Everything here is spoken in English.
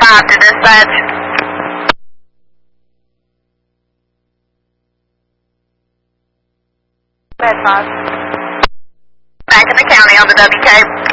5 to dispatch. Dispatch 5. Back in the county on the WK.